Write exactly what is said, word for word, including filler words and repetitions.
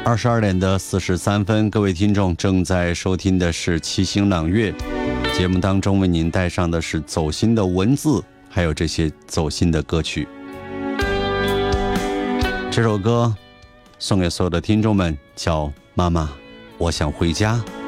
二十二点的四十三分，各位听众正在收听的是七星朗月节目，当中为您带上的是走心的文字，还有这些走心的歌曲。这首歌送给所有的听众们，叫《妈妈，我想回家》。